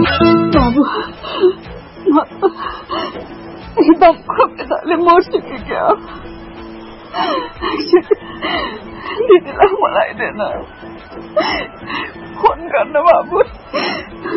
बाबू एकदम खुबले मर्छु कि क्या दिदीलाई मलाई दिएन फोन गर्न बाबु